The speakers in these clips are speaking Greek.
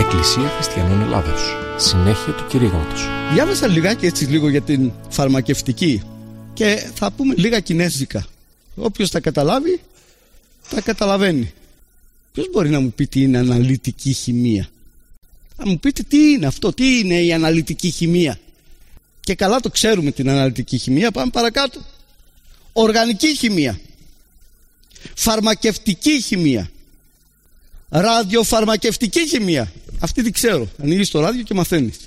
Εκκλησία Χριστιανών Ελλάδος. Συνέχεια του κηρύγματος. Διάβασα λίγο για την φαρμακευτική και θα πούμε λίγα κινέζικα. Όποιος τα καταλάβει, τα καταλαβαίνει. Ποιος μπορεί να μου πει τι είναι αναλυτική χημεία? Να μου πείτε τι είναι αυτό, τι είναι η αναλυτική χημεία? Και καλά το ξέρουμε την αναλυτική χημεία. Πάμε παρακάτω. Οργανική χημεία, φαρμακευτική χημεία, ραδιοφαρμακευτική χημεία. Αυτή τη ξέρω. Ανοίγεις το ράδιο και μαθαίνεις.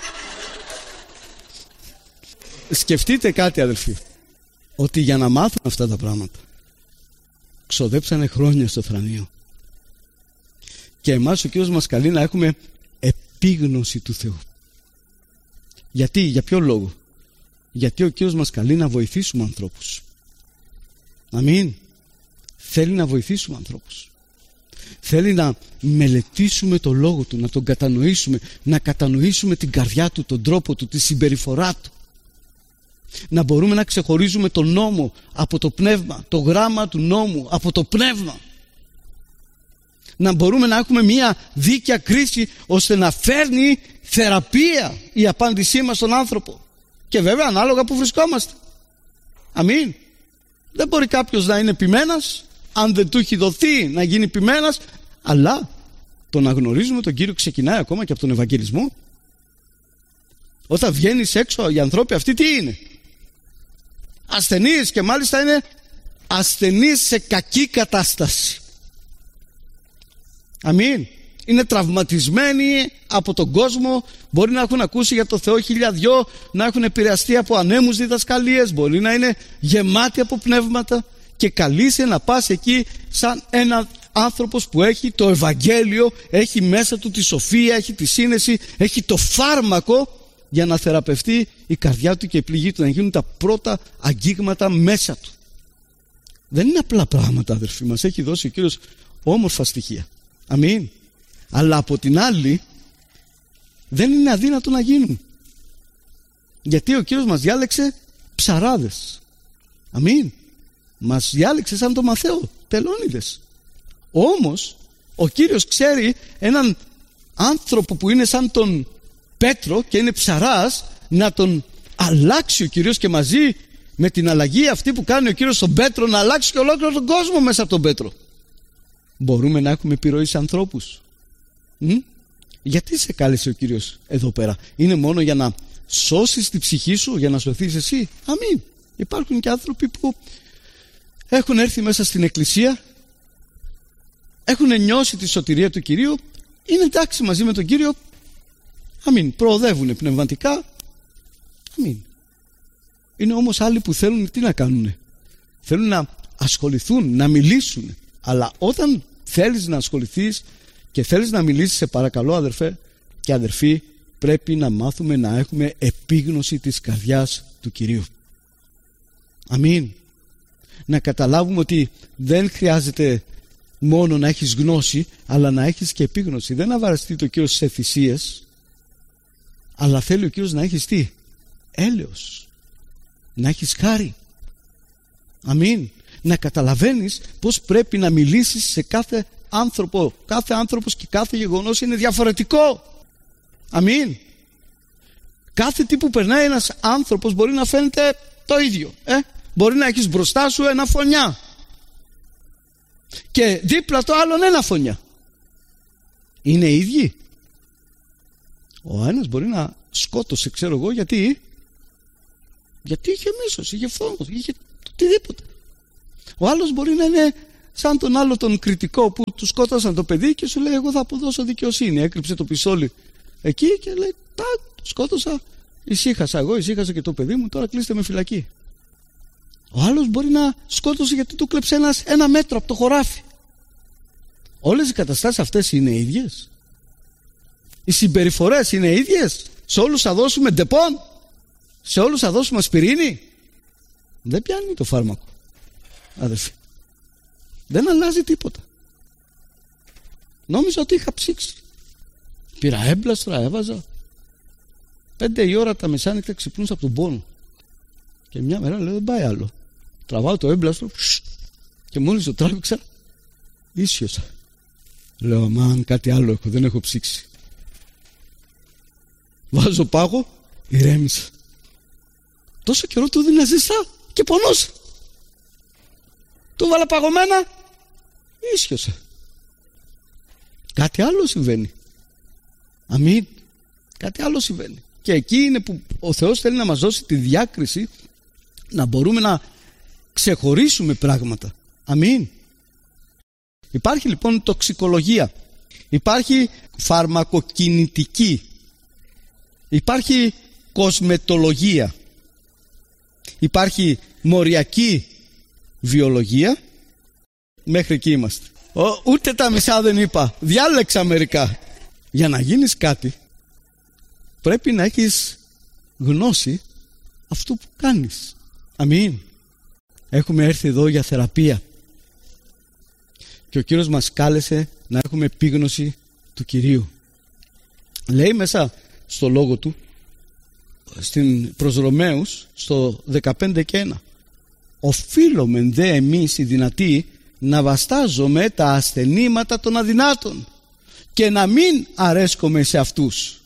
Σκεφτείτε κάτι, αδελφοί, ότι για να μάθουν αυτά τα πράγματα ξοδέψανε χρόνια στο θρανείο. Και εμάς ο Κύριος μας καλεί να έχουμε επίγνωση του Θεού. Γιατί, για ποιο λόγο? Γιατί ο Κύριος μας καλεί να βοηθήσουμε ανθρώπους. Αμήν. Θέλει να βοηθήσουμε ανθρώπους. Θέλει να μελετήσουμε το λόγο του, να τον κατανοήσουμε, να κατανοήσουμε την καρδιά του, τον τρόπο του, τη συμπεριφορά του. Να μπορούμε να ξεχωρίζουμε τον νόμο από το πνεύμα, το γράμμα του νόμου από το πνεύμα. Να μπορούμε να έχουμε μια δίκαια κρίση ώστε να φέρνει θεραπεία η απάντησή μας στον άνθρωπο. Και βέβαια ανάλογα που βρισκόμαστε. Αμήν. Δεν μπορεί κάποιος να είναι ποιμένας αν δεν του έχει δοθεί να γίνει ποιμένας, αλλά το να γνωρίζουμε τον Κύριο ξεκινάει ακόμα και από τον Ευαγγελισμό. Όταν βγαίνεις έξω, οι ανθρώποι αυτοί τι είναι? Ασθενείς, και μάλιστα είναι ασθενείς σε κακή κατάσταση. Αμήν. Είναι τραυματισμένοι από τον κόσμο, μπορεί να έχουν ακούσει για το Θεό χιλιαδιό, να έχουν επηρεαστεί από ανέμους διδασκαλίες, μπορεί να είναι γεμάτοι από πνεύματα, και καλείσαι να πας εκεί σαν ένα άνθρωπος που έχει το Ευαγγέλιο, έχει μέσα του τη σοφία, έχει τη σύνεση, έχει το φάρμακο για να θεραπευτεί η καρδιά του και η πληγή του, να γίνουν τα πρώτα αγγίγματα μέσα του. Δεν είναι απλά πράγματα, αδερφοί μας. Έχει δώσει ο Κύριος όμορφα στοιχεία. Αμήν. Αλλά από την άλλη δεν είναι αδύνατο να γίνουν. Γιατί ο Κύριος μας διάλεξε ψαράδες. Αμήν. Μας διάλεξε σαν τον Μαθαίο, τελώνιδες. Όμως ο Κύριος ξέρει έναν άνθρωπο που είναι σαν τον Πέτρο και είναι ψαράς, να τον αλλάξει ο Κύριος, και μαζί με την αλλαγή αυτή που κάνει ο Κύριος στον Πέτρο να αλλάξει και ολόκληρο τον κόσμο μέσα από τον Πέτρο. Μπορούμε να έχουμε επιρροή σε ανθρώπους. Γιατί σε κάλεσε ο Κύριος εδώ πέρα? Είναι μόνο για να σώσεις τη ψυχή σου, για να σωθείς εσύ? Αμήν. Υπάρχουν και άνθρωποι που έχουν έρθει μέσα στην εκκλησία, έχουν νιώσει τη σωτηρία του Κυρίου, είναι εντάξει μαζί με τον Κύριο, αμήν, προοδεύουν πνευματικά, αμήν. Είναι όμως άλλοι που θέλουν τι να κάνουν? Θέλουν να ασχοληθούν, να μιλήσουν. Αλλά όταν θέλεις να ασχοληθείς και θέλεις να μιλήσεις, σε παρακαλώ αδερφέ και αδερφοί, πρέπει να μάθουμε να έχουμε επίγνωση της καρδιάς του Κυρίου. Αμήν. Να καταλάβουμε ότι δεν χρειάζεται μόνο να έχεις γνώση, αλλά να έχεις και επίγνωση. Δεν αβαραστεί το Κύριος σε θυσίες, αλλά θέλει ο Κύριος να έχεις τι? Έλεος. Να έχεις χάρη. Αμήν. Να καταλαβαίνεις πως πρέπει να μιλήσεις σε κάθε άνθρωπο. Κάθε άνθρωπος και κάθε γεγονός είναι διαφορετικό. Αμήν. Κάθε τι που περνάει ένας άνθρωπος μπορεί να φαίνεται το ίδιο. Μπορεί να έχεις μπροστά σου ένα φωνιά και δίπλα το άλλον ένα φωνιά. Είναι ίδιοι? Ο ένας μπορεί να σκότωσε, ξέρω εγώ, γιατί είχε μίσος, είχε φθόνος, είχε οτιδήποτε. Ο άλλος μπορεί να είναι σαν τον άλλο τον κριτικό που του σκότωσαν το παιδί και σου λέει εγώ θα αποδώσω δικαιοσύνη. Έκρυψε το πιστόλι εκεί και λέει το σκότωσα, ησύχασα εγώ, ησύχασα και το παιδί μου, τώρα κλείστε με φυλακή. Ο άλλος μπορεί να σκότωσε γιατί του κλέψε ένα μέτρο από το χωράφι. Όλες οι καταστάσεις αυτές είναι ίδιες? Οι συμπεριφορές είναι ίδιες? Σε όλους θα δώσουμε ντεπών? Σε όλους θα δώσουμε ασπιρίνη? Δεν πιάνει το φάρμακο, αδερφοί. Δεν αλλάζει τίποτα. Νόμιζα ότι είχα ψήξει. Πήρα έμπλαστρα, έβαζα. 5 η ώρα τα μεσάνυχτα ξυπνούσα από τον πόνο. Και μια μέρα λέω δεν πάει άλλο. Τραβάω το έμπλαστρο και μόλις το τράβηξα ίσιοσα. Λέω αμάν κάτι άλλο έχω, δεν έχω ψήξει. Βάζω πάγο, ηρέμησα. Τόσο καιρό του δίνα ζεστά και πονώσα. Του βάλα παγωμένα, ίσιοσα. Κάτι άλλο συμβαίνει. Αμήν. Κάτι άλλο συμβαίνει. Και εκεί είναι που ο Θεός θέλει να μας δώσει τη διάκριση, να μπορούμε να ξεχωρίσουμε πράγματα. Αμήν. Υπάρχει λοιπόν τοξικολογία, υπάρχει φαρμακοκινητική, υπάρχει κοσμετολογία, υπάρχει μοριακή βιολογία. Μέχρι εκεί είμαστε. Ούτε τα μισά δεν είπα. Διάλεξα μερικά. Για να γίνεις κάτι πρέπει να έχεις γνώση αυτού που κάνεις. Αμήν. Έχουμε έρθει εδώ για θεραπεία και ο Κύριος μας κάλεσε να έχουμε επίγνωση του Κυρίου. Λέει μέσα στο λόγο του προς Ρωμαίους στο 15:1, οφείλομεν δε εμείς οι δυνατοί να βαστάζουμε τα ασθενήματα των αδυνάτων και να μην αρέσκουμε σε αυτούς.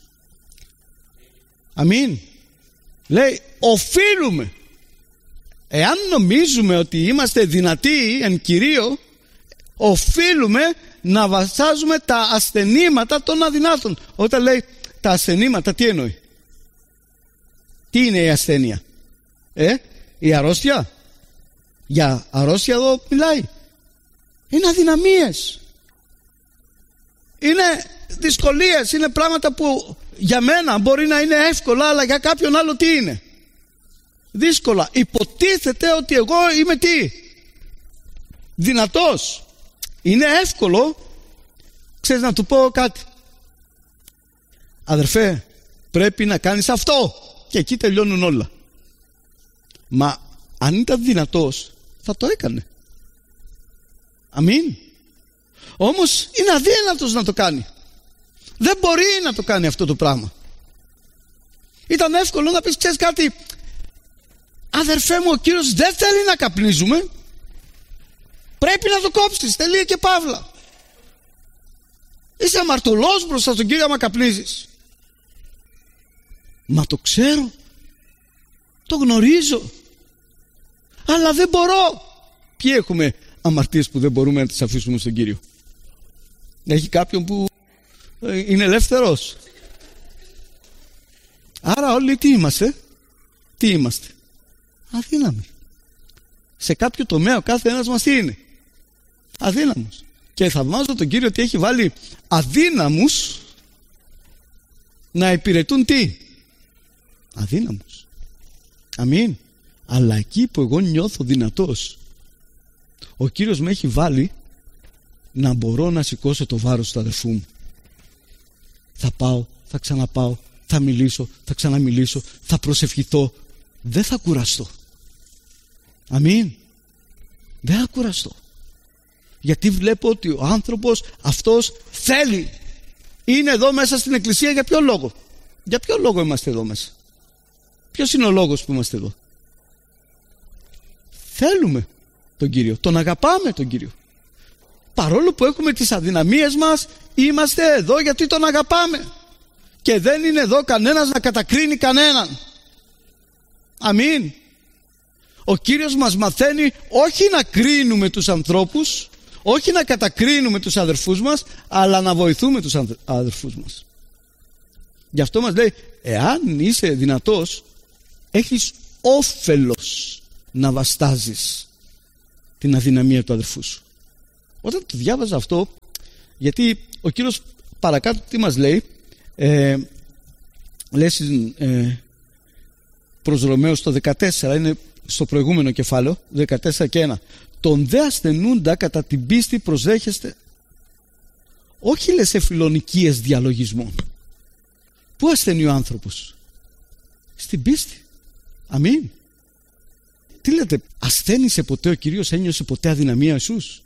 Αμήν. Λέει οφείλουμε. Εάν νομίζουμε ότι είμαστε δυνατοί εν Κυρίω, οφείλουμε να βαστάζουμε τα ασθενήματα των αδυνάτων. Όταν λέει τα ασθενήματα, τι εννοεί? Τι είναι η ασθένεια? Η αρρώστια? Για αρρώστια εδώ μιλάει. Είναι αδυναμίες, είναι δυσκολίες, είναι πράγματα που για μένα μπορεί να είναι εύκολα, αλλά για κάποιον άλλο τι είναι? Δύσκολα. Υποτίθεται ότι εγώ είμαι τι? Δυνατός. Είναι εύκολο. Ξέρεις να του πω κάτι? Αδερφέ, πρέπει να κάνεις αυτό και εκεί τελειώνουν όλα. Μα αν ήταν δυνατός θα το έκανε. Αμήν. Όμως είναι αδύνατος να το κάνει. Δεν μπορεί να το κάνει αυτό το πράγμα. Ήταν εύκολο να πεις, ξέρεις κάτι, αδερφέ μου, ο Κύριος δεν θέλει να καπνίζουμε, πρέπει να το κόψεις, τελεία και παύλα. Είσαι αμαρτωλός μπροστά στον Κύριο άμα καπνίζεις. Μα το ξέρω, το γνωρίζω, αλλά δεν μπορώ. Ποιοι έχουμε αμαρτίες που δεν μπορούμε να τις αφήσουμε στον Κύριο? Έχει κάποιον που είναι ελεύθερος? Άρα όλοι τι είμαστε? Τι είμαστε? Αδύναμοι. Σε κάποιο τομέα ο κάθε ένας μας τι είναι? Αδύναμος. Και θαυμάζω τον Κύριο ότι έχει βάλει αδύναμους να υπηρετούν τι? Αδύναμους. Αμήν. Αλλά εκεί που εγώ νιώθω δυνατός, ο Κύριος με έχει βάλει να μπορώ να σηκώσω το βάρος του αδερφού μου. Θα πάω, θα ξαναπάω, θα μιλήσω, θα ξαναμιλήσω, θα προσευχηθώ. Δεν θα κουραστώ. Αμήν. Δεν θα κουραστώ. Γιατί βλέπω ότι ο άνθρωπος αυτός θέλει. Είναι εδώ μέσα στην εκκλησία για ποιο λόγο? Για ποιο λόγο είμαστε εδώ μέσα? Ποιος είναι ο λόγος που είμαστε εδώ? Θέλουμε τον Κύριο, τον αγαπάμε τον Κύριο. Παρόλο που έχουμε τις αδυναμίες μας, είμαστε εδώ γιατί τον αγαπάμε. Και δεν είναι εδώ κανένας να κατακρίνει κανέναν. Αμήν. Ο Κύριος μας μαθαίνει όχι να κρίνουμε τους ανθρώπους, όχι να κατακρίνουμε τους αδερφούς μας, αλλά να βοηθούμε τους αδερφούς μας. Γι' αυτό μας λέει, εάν είσαι δυνατός, έχεις όφελος να βαστάζεις την αδυναμία του αδερφού σου. Όταν το διάβαζα αυτό, γιατί ο Κύριος παρακάτω τι μας λέει, λέει προς Ρωμαίους το 14, είναι στο προηγούμενο κεφάλαιο, 14:1, τον δε ασθενούντα κατά την πίστη προσδέχεστε, όχι λες σε φιλονικίες διαλογισμών. Πού ασθενεί ο άνθρωπος? Στην πίστη. Αμήν. Τι λέτε, ασθένησε ποτέ ο Κύριος, ένιωσε ποτέ αδυναμία ο Ιησούς?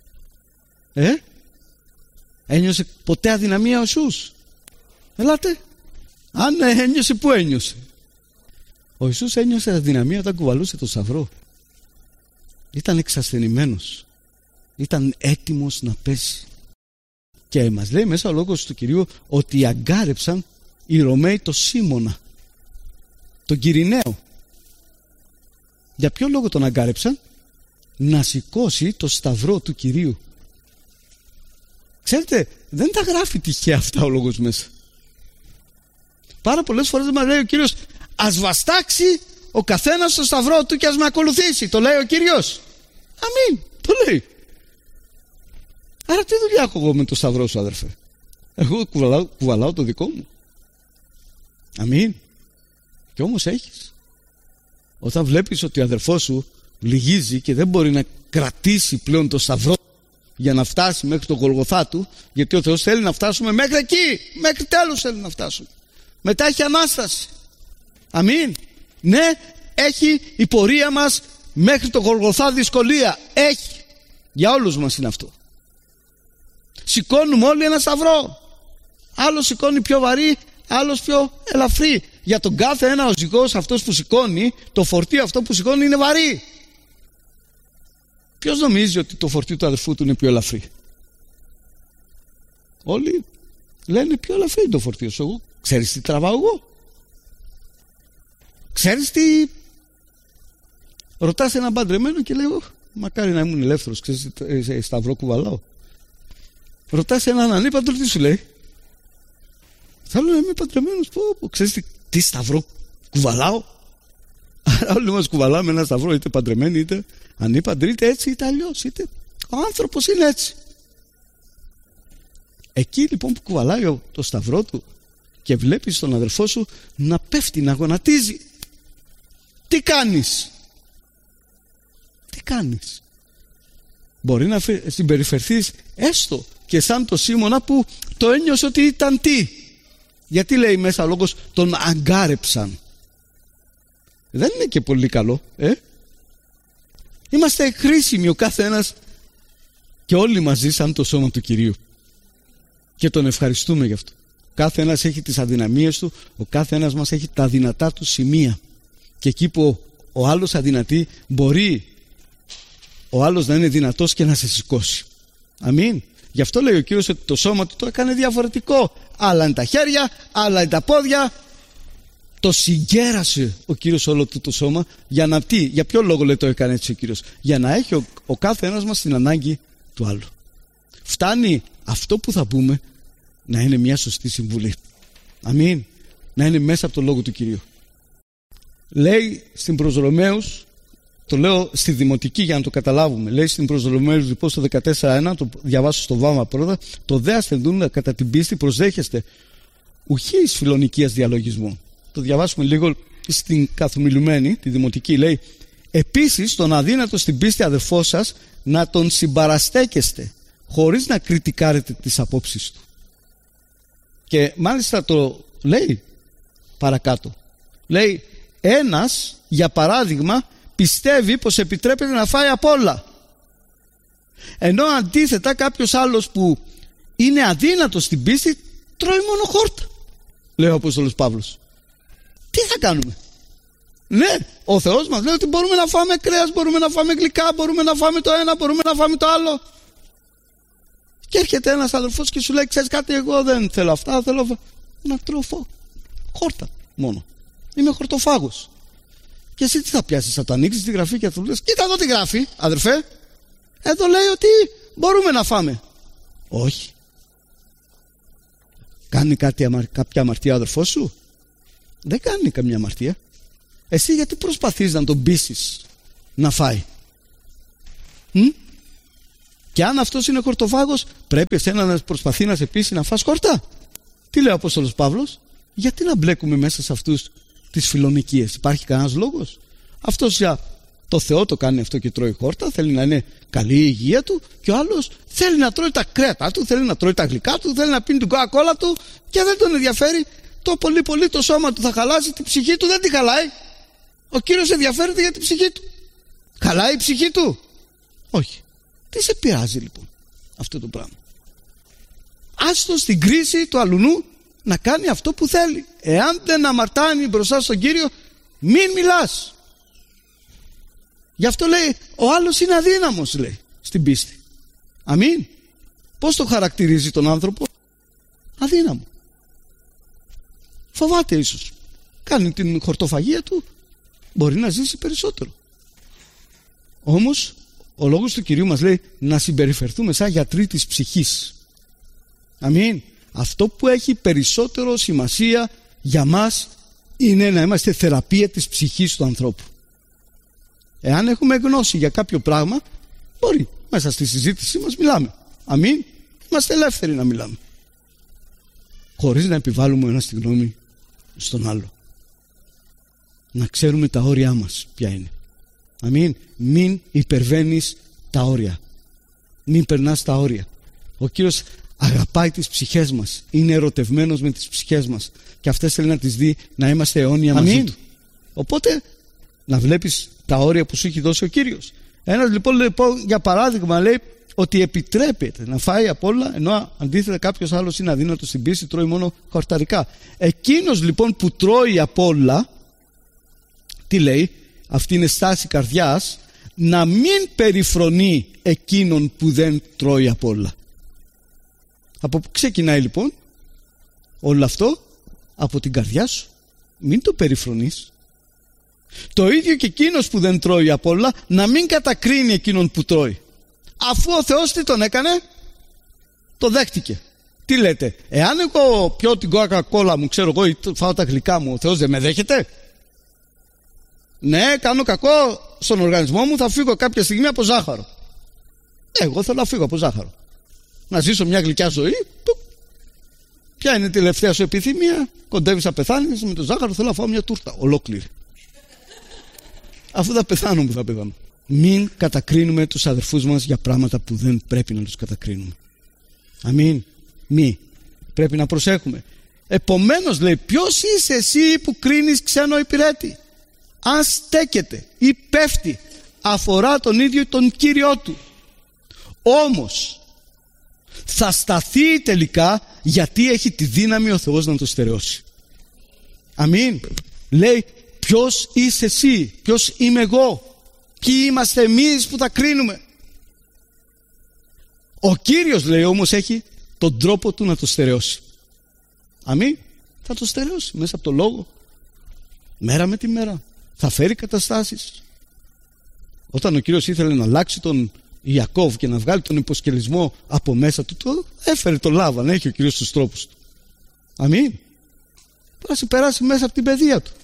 Ένιωσε ποτέ αδυναμία ο Ιησούς? Ελάτε. Αν ένιωσε, πού ένιωσε? Ο Ιησούς ένιωσε αδυναμία όταν κουβαλούσε το σταυρό. Ήταν εξασθενημένος. Ήταν έτοιμος να πέσει. Και μας λέει μέσα ο λόγος του Κυρίου ότι αγκάρεψαν οι Ρωμαίοι το Σίμωνα, τον Κυρηναίο. Για ποιο λόγο τον αγκάρεψαν? Να σηκώσει το σταυρό του Κυρίου. Ξέρετε, δεν τα γράφει τυχαία αυτά ο λόγος μέσα. Πάρα πολλές φορές μας λέει ο Κύριος, ας βαστάξει ο καθένας στο σταυρό του και ας με ακολουθήσει. Το λέει ο Κύριος. Αμήν, το λέει. Άρα τι δουλειά έχω εγώ με το σταυρό σου, αδερφέ? Εγώ κουβαλάω το δικό μου. Αμήν. Και όμως έχεις. Όταν βλέπεις ότι ο αδερφός σου λυγίζει και δεν μπορεί να κρατήσει πλέον το σταυρό για να φτάσει μέχρι το Γολγοθά του, γιατί ο Θεός θέλει να φτάσουμε μέχρι εκεί, μέχρι τέλους θέλει να φτάσουμε. Μετά έχει Ανάσταση. Αμήν. Ναι, έχει η πορεία μας μέχρι το Γολγοθά δυσκολία. Έχει. Για όλους μας είναι αυτό. Σηκώνουμε όλοι ένα σταυρό. Άλλος σηκώνει πιο βαρύ, άλλος πιο ελαφρύ. Για τον κάθε ένα ο ζυγός αυτός που σηκώνει, το φορτίο αυτό που σηκώνει είναι βαρύ. Ποιος νομίζει ότι το φορτίο του αδερφού του είναι πιο ελαφρύ? Όλοι λένε πιο ελαφρύ το φορτίο σου. Εγώ, ξέρεις τι τραβάω εγώ? Ξέρεις τι? Ρωτάς έναν παντρεμένο και λέει, μακάρι να ήμουν ελεύθερος, ξέρεις σταυρό κουβαλάω. Ρωτάς έναν ανήπαντρο, τι σου λέει? Θέλω να είμαι παντρεμένος. Ξέρεις τι σταυρό κουβαλάω? Άρα όλοι μας κουβαλάμε ένα σταυρό, είτε παντρεμένοι είτε ανήπαντροι, είτε έτσι είτε αλλιώς, είτε ο άνθρωπος είναι έτσι. Εκεί λοιπόν που κουβαλάει το σταυρό του και βλέπεις τον αδερφό σου να πέφτει, να γονατίζει, τι κάνεις? Τι κάνεις? Μπορεί να συμπεριφερθείς έστω και σαν το Σίμωνα που το ένιωσε ότι ήταν τι? Γιατί λέει μέσα ο λόγος τον αγκάρεψαν? Δεν είναι και πολύ καλό, Είμαστε χρήσιμοι ο κάθε ένας και όλοι μαζί σαν το σώμα του Κυρίου. Και τον ευχαριστούμε γι' αυτό. Ο κάθε ένας έχει τις αδυναμίες του, ο κάθε ένας μας έχει τα δυνατά του σημεία. Και εκεί που ο άλλος αδυνατεί, μπορεί ο άλλος να είναι δυνατός και να σε σηκώσει. Αμήν. Γι' αυτό λέει ο Κύριος ότι το σώμα του το έκανε διαφορετικό. Άλλα είναι τα χέρια, άλλα είναι τα πόδια. Το συγκέρασε ο Κύριος όλο του το σώμα. Για να τι? Για ποιο λόγο λέει το έκανε έτσι ο Κύριος? Για να έχει ο κάθε ένας μας την ανάγκη του άλλου. Φτάνει αυτό που θα πούμε να είναι μια σωστή συμβουλή. Αμήν. Να είναι μέσα από το λόγο του Κυρίου. Λέει στην προς Ρωμαίους, το λέω στη δημοτική για να το καταλάβουμε, λέει στην προς Ρωμαίους λοιπόν στο 14.1, το διαβάσω στο βάμα πρώτα, το δε ασθεντούν κατά την πίστη προσδέχεστε ουχή εις φιλονικίας διαλογισμού. Το διαβάσουμε λίγο στην καθομιλουμένη, τη δημοτική, λέει επίσης τον αδύνατο στην πίστη αδερφό σας να τον συμπαραστέκεστε χωρίς να κριτικάρετε τις απόψεις του. Και μάλιστα το λέει παρακάτω, λέει ένας για παράδειγμα πιστεύει πως επιτρέπεται να φάει απ' όλα, ενώ αντίθετα κάποιος άλλος που είναι αδύνατος στην πίστη τρώει μόνο χόρτα, λέει ο Απόστολος Παύλος. Τι θα κάνουμε? Ναι, ο Θεός μας λέει ότι μπορούμε να φάμε κρέας, μπορούμε να φάμε γλυκά, μπορούμε να φάμε το ένα, μπορούμε να φάμε το άλλο. Και έρχεται ένας αδελφός και σου λέει, ξέρεις κάτι, εγώ δεν θέλω αυτά, θέλω να τρώω χόρτα μόνο. Είμαι χορτοφάγος. Και εσύ τι θα πιάσεις? Θα το ανοίξεις τη γραφή και θα του λες, κοίτα εδώ τι γράφει, αδερφέ. Εδώ λέει ότι μπορούμε να φάμε. Όχι. Κάνει κάποια αμαρτία ο αδερφός σου? Δεν κάνει καμία αμαρτία. Εσύ γιατί προσπαθείς να τον πείσεις να φάει? Και αν αυτός είναι χορτοφάγος, πρέπει εσένα να προσπαθεί να σε πείσει να φας χόρτα? Τι λέει ο Απόστολος Παύλος? Γιατί να μπλέκουμε μέσα σε αυτούς τις φιλονικίες? Υπάρχει κανένας λόγος? Αυτός για το Θεό το κάνει αυτό και τρώει χόρτα, θέλει να είναι καλή η υγεία του, και ο άλλος θέλει να τρώει τα κρέατα του, θέλει να τρώει τα γλυκά του, θέλει να πίνει την κοκακόλα του και δεν τον ενδιαφέρει το πολύ πολύ το σώμα του θα χαλάσει, την ψυχή του δεν τη χαλάει. Ο Κύριος ενδιαφέρεται για την ψυχή του. Χαλάει η ψυχή του? Όχι. Τι σε πειράζει λοιπόν αυτό το πράγμα? Άστο στην κρίση του αλουνού να κάνει αυτό που θέλει. Εάν δεν αμαρτάνει μπροστά στον Κύριο, μην μιλάς. Γι' αυτό λέει ο άλλος είναι αδύναμος, λέει, στην πίστη. Αμήν. Πώς το χαρακτηρίζει τον άνθρωπο? Αδύναμο. Φοβάται ίσως. Κάνει την χορτοφαγία του, μπορεί να ζήσει περισσότερο. Όμως ο λόγος του Κυρίου μας λέει να συμπεριφερθούμε σαν γιατροί της ψυχής. Αμήν. Αυτό που έχει περισσότερο σημασία για μας είναι να είμαστε θεραπεία της ψυχής του ανθρώπου. Εάν έχουμε γνώση για κάποιο πράγμα, μπορεί μέσα στη συζήτησή μας μιλάμε. Αμήν. Είμαστε ελεύθεροι να μιλάμε, χωρίς να επιβάλλουμε ένα τη γνώμη στον άλλο. Να ξέρουμε τα όρια μας ποια είναι. Αμήν. Μην υπερβαίνεις τα όρια. Μην περνάς τα όρια. Ο Κύριος αγαπάει τις ψυχές μας. Είναι ερωτευμένος με τις ψυχές μας. Και αυτές θέλει να τις δει να είμαστε αιώνια μαζί του. Οπότε να βλέπεις τα όρια που σου έχει δώσει ο Κύριος. Ένας λοιπόν για παράδειγμα λέει ότι επιτρέπεται να φάει απ' όλα, ενώ αντίθετα κάποιος άλλος είναι αδύνατος στην πίστη, τρώει μόνο χορταρικά. Εκείνος λοιπόν που τρώει απ' όλα, τι λέει, αυτή είναι στάση καρδιάς, να μην περιφρονεί εκείνον που δεν τρώει απ' όλα. Από πού ξεκινάει λοιπόν όλο αυτό? Από την καρδιά σου. Μην το περιφρονείς. Το ίδιο και εκείνος που δεν τρώει απ' όλα να μην κατακρίνει εκείνον που τρώει. Αφού ο Θεός τι τον έκανε? Το δέχτηκε. Τι λέτε, εάν εγώ πιω την κόκα-κόλα μου, ξέρω εγώ, ή φάω τα γλυκά μου, ο Θεός δεν με δέχεται? Ναι, κάνω κακό στον οργανισμό μου, θα φύγω κάποια στιγμή από ζάχαρο. Εγώ θέλω να φύγω από ζάχαρο, να ζήσω μια γλυκιά ζωή. Ποια είναι η τελευταία σου επιθυμία? Κοντεύεις να πεθάνεις, με το ζάχαρο θέλω να φάω μια τούρτα ολόκληρη. Αφού θα πεθάνω που θα πεθάνω. Μην κατακρίνουμε τους αδερφούς μας για πράγματα που δεν πρέπει να τους κατακρίνουμε. Αμήν. Μη. Πρέπει να προσέχουμε. Επομένως λέει, ποιος είσαι εσύ που κρίνεις ξένο υπηρέτη? Αν στέκεται ή πέφτει, αφορά τον ίδιο τον Κύριό του. Όμως θα σταθεί τελικά, γιατί έχει τη δύναμη ο Θεός να το στερεώσει. Αμήν. Λέει, ποιος είσαι εσύ, ποιος είμαι εγώ, ποιοι είμαστε εμείς που θα κρίνουμε? Ο Κύριος λέει όμως έχει τον τρόπο του να το στερεώσει. Αμήν. Θα το στερεώσει μέσα από το λόγο, μέρα με τη μέρα. Θα φέρει καταστάσεις. Όταν ο Κύριος ήθελε να αλλάξει τον Ιακώβ και να βγάλει τον υποσκελισμό από μέσα του, το έφερε το Λάβαν. Έχει ο Κύριος τους τρόπους του. Αμήν. Θα περάσει μέσα από την παιδεία του.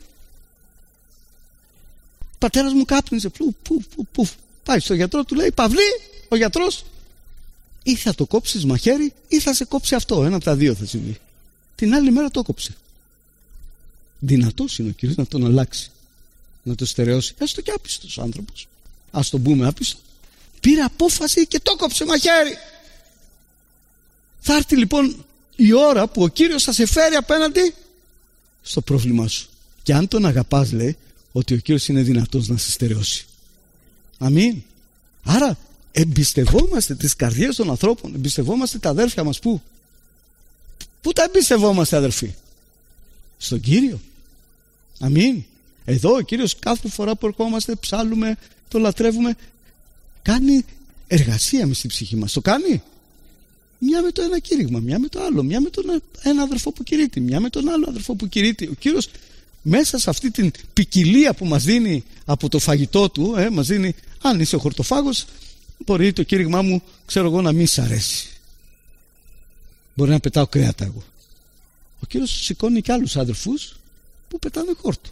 Ο πατέρας μου κάπνιζε. Πού. Πάει στο γιατρό, του λέει, Παυλή, ο γιατρός, ή θα το κόψεις μαχαίρι ή θα σε κόψει αυτό. Ένα από τα δύο θα συμβεί. Την άλλη μέρα το κόψε. Δυνατός είναι ο Κύριος να τον αλλάξει, να το στερεώσει. Έστω και άπιστος άνθρωπος, ας τον πούμε άπιστο, πήρε απόφαση και το κόψε μαχαίρι. Θα έρθει λοιπόν η ώρα που ο Κύριος θα σε φέρει απέναντι στο πρόβλημά σου. Και αν τον αγαπάς, λέει ότι ο Κύριος είναι δυνατός να σε στερεώσει. Αμήν. Άρα εμπιστευόμαστε τις καρδιές των ανθρώπων, εμπιστευόμαστε τα αδέρφια μας. Πού τα εμπιστευόμαστε, αδερφοί? Στον Κύριο. Αμήν. Εδώ ο Κύριος κάθε φορά που ερχόμαστε, ψάλλουμε, το λατρεύουμε, κάνει εργασία μες στην ψυχή μας. Το κάνει. Μια με το ένα κήρυγμα, μια με το άλλο, μια με τον ένα αδερφό που κηρύττει, μια με τον άλλο αδερφό που κηρύττει. Ο Κύριος μέσα σε αυτή την ποικιλία που μας δίνει από το φαγητό του, μας δίνει, αν είσαι χορτοφάγος, μπορεί το κήρυγμά μου, ξέρω εγώ, να μην σ' αρέσει. Μπορεί να πετάω κρέατα εγώ. Ο Κύριος σηκώνει και άλλους αδερφούς που πετάνε χόρτο.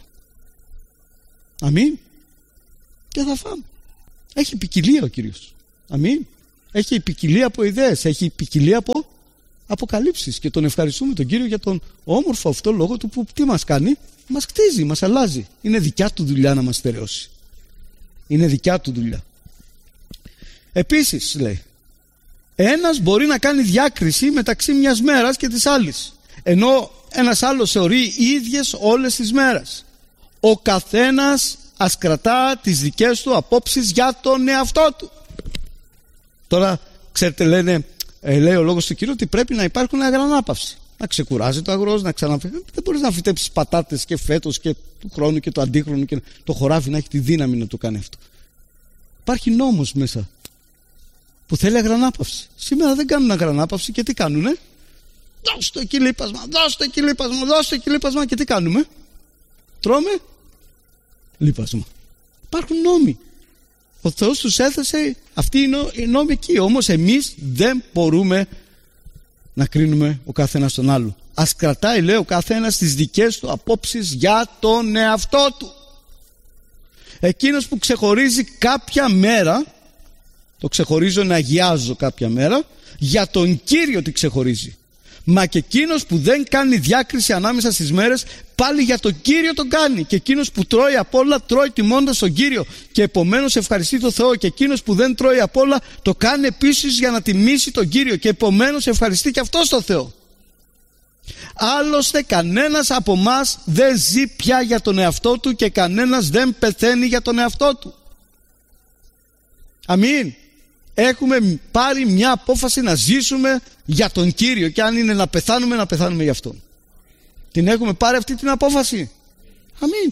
Αμήν. Και θα φάμε. Έχει ποικιλία ο Κύριος. Αμήν. Έχει ποικιλία από ιδέες, έχει ποικιλία από αποκαλύψεις. Και τον ευχαριστούμε τον Κύριο για τον όμορφο αυτό λόγο του που τι μας κάνει? Μας κτίζει, μας αλλάζει. Είναι δικιά του δουλειά να μας στερεώσει. Είναι δικιά του δουλειά. Επίσης λέει, ένας μπορεί να κάνει διάκριση μεταξύ μιας μέρας και της άλλης, ενώ ένας άλλος θεωρεί ίδιες όλες τις μέρες. Ο καθένας ας κρατά τις δικές του απόψεις για τον εαυτό του. Τώρα ξέρετε, λέει ο λόγος του Κύριου ότι πρέπει να υπάρχουν αγρανάπαυση. Να ξεκουράζει το αγρός, να ξαναφύγει. Δεν μπορείς να φυτέψεις πατάτες και φέτος και του χρόνου και το αντίχρονο και το χωράφι να έχει τη δύναμη να το κάνει αυτό. Υπάρχει νόμος μέσα που θέλει αγρανάπαυση. Σήμερα δεν κάνουν αγρανάπαυση και τι κάνουνε? Δώσ' το εκεί λίπασμα, δώσ' το εκεί λίπασμα, δώσ' το εκεί λίπασμα. Και τι κάνουμε? Τρώμε λίπασμα. Υπάρχουν νόμοι. Ο Θεός τους έθεσε, αυτοί οι νόμοι εκεί. Όμως εμείς δεν μπορούμε να κρίνουμε ο καθένας τον άλλο. Ας κρατάει, λέει, ο καθένας τις δικές του απόψεις για τον εαυτό του. Εκείνος που ξεχωρίζει κάποια μέρα, το ξεχωρίζω να αγιάζω κάποια μέρα, για τον Κύριο τη ξεχωρίζει. Μα και εκείνος που δεν κάνει διάκριση ανάμεσα στις μέρες, πάλι για τον Κύριο τον κάνει. Και εκείνος που τρώει απ' όλα, τρώει τιμώντας τον Κύριο. Και επομένως ευχαριστεί τον Θεό. Και εκείνος που δεν τρώει απ' όλα, το κάνει επίσης για να τιμήσει τον Κύριο. Και επομένως ευχαριστεί και αυτός τον Θεό. Άλλωστε κανένας από εμάς δεν ζει πια για τον εαυτό του και κανένας δεν πεθαίνει για τον εαυτό του. Αμήν. Έχουμε πάρει μια απόφαση να ζήσουμε για τον Κύριο, και αν είναι να πεθάνουμε για Αυτόν. Την έχουμε πάρει αυτή την απόφαση. Αμήν.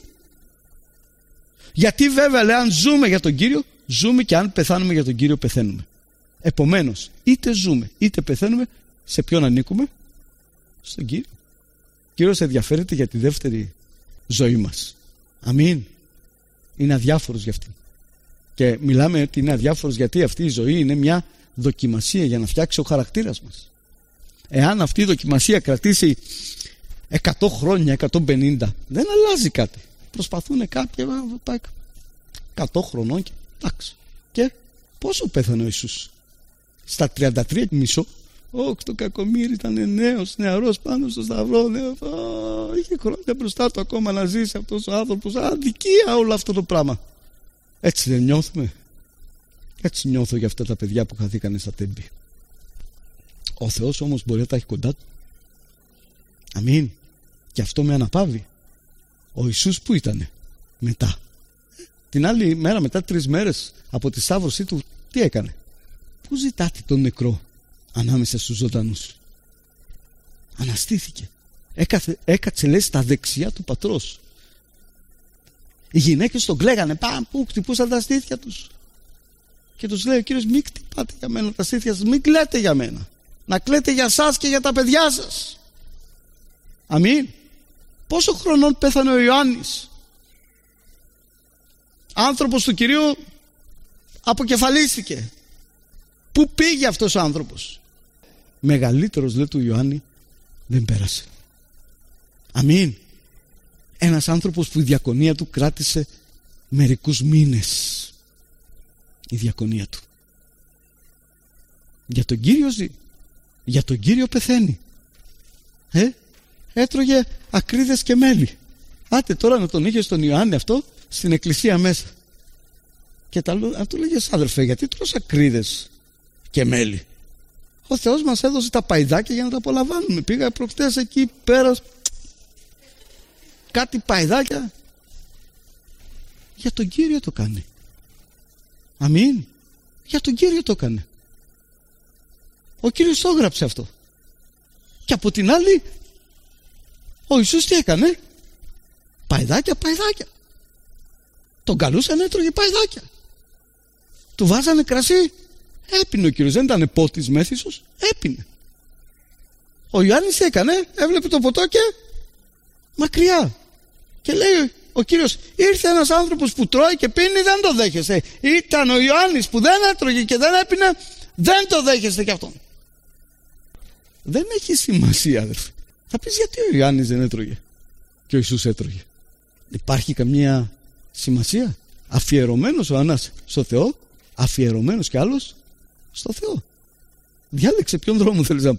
Γιατί βέβαια, λέει, αν ζούμε για τον Κύριο, ζούμε, και αν πεθάνουμε για τον Κύριο, πεθαίνουμε. Επομένως, είτε ζούμε είτε πεθαίνουμε, σε ποιον ανήκουμε? Στον Κύριο. Ο Κύριος ενδιαφέρεται για τη δεύτερη ζωή μας. Αμήν. Είναι αδιάφορος για αυτή. Και μιλάμε ότι είναι αδιάφορος γιατί αυτή η ζωή είναι μια δοκιμασία για να φτιάξει ο χαρακτήρας μας. Εάν αυτή η δοκιμασία κρατήσει 100 χρόνια, 150, δεν αλλάζει κάτι. Προσπαθούν κάποιοι να πάει 100 χρονών και εντάξει. Και πόσο πέθανε ο Ιησούς? Στα 33,5. Το κακομοίρι ήταν νεαρός πάνω στο σταυρό. Είχε χρόνια μπροστά του ακόμα να ζήσει αυτός ο άνθρωπος. Αδικία όλο αυτό το πράγμα. Έτσι δεν νιώθουμε? Έτσι νιώθω για αυτά τα παιδιά που χαθήκανε στα τέμπη. Ο Θεός όμως μπορεί να τα έχει κοντά του. Αμήν. Και αυτό με αναπαύει. Ο Ιησούς που ήτανε μετά? Την άλλη μέρα, μετά 3 μέρες από τη σταύρωσή του, τι έκανε? Πού ζητάτε τον νεκρό ανάμεσα στους ζωντανούς? Αναστήθηκε. Έκατσε, λέει, στα δεξιά του Πατρός. Οι γυναίκες τον κλαίγανε, που χτυπούσαν τα στήθια τους. Και τους λέει ο Κύριος, μην χτυπάτε για μένα τα στήθια σας, μην κλαίτε για μένα. Να κλαίτε για σας και για τα παιδιά σας. Αμήν. Πόσο χρονών πέθανε ο Ιωάννης? Άνθρωπος του Κυρίου, αποκεφαλίστηκε. Πού πήγε αυτός ο άνθρωπος? Μεγαλύτερος, λέει, του Ιωάννη δεν πέρασε. Αμήν. Ένας άνθρωπος που η διακονία του κράτησε μερικούς μήνες. Η διακονία του. Για τον Κύριο ζει. Για τον Κύριο πεθαίνει. Έτρωγε ακρίδες και μέλι. Άτε τώρα να τον είχε στον Ιωάννη αυτό στην εκκλησία μέσα. Και αν του λέγες, αδερφέ, γιατί τρως ακρίδες και μέλι? Ο Θεός μας έδωσε τα παϊδάκια για να τα απολαμβάνουμε. Πήγα προχτές εκεί πέρα, κάτι παϊδάκια. Για τον Κύριο το κάνει. Αμήν. Για τον Κύριο το έκανε. Ο Κύριος το έγραψε αυτό. Και από την άλλη, ο Ιησούς τι έκανε? Παϊδάκια. Τον καλούσαν, έτρωγε παϊδάκια. Του βάζανε κρασί, έπινε ο Κύριος. Δεν ήταν πότης μέθησος, έπινε. Ο Ιωάννης τι έκανε? Έβλεπε το ποτό και μακριά. Και λέει ο Κύριος, ήρθε ένας άνθρωπος που τρώει και πίνει, δεν το δέχεστε. Ήταν ο Ιωάννης που δεν έτρωγε και δεν έπινε, δεν το δέχεστε κι αυτόν. Δεν έχει σημασία, αδερφέ. Θα πεις, γιατί ο Ιωάννης δεν έτρωγε και ο Ιησούς έτρωγε? Υπάρχει καμία σημασία? Αφιερωμένος ο ένας στο Θεό, αφιερωμένος κι άλλος στο Θεό. Διάλεξε ποιον δρόμο θέλεις να